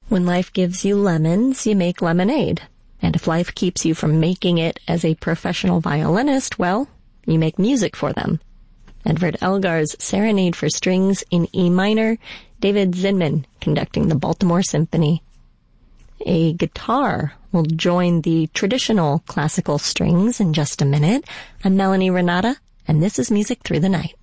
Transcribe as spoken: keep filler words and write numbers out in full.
When life gives you lemons, you make lemonade. And if life keeps you from making it as a professional violinist, well, you make music for them. Edward Elgar's Serenade for Strings in E minor, David Zinman conducting the Baltimore Symphony. A guitar will join the traditional classical strings in just a minute. I'm Melanie Renata, and this is Music Through the Night.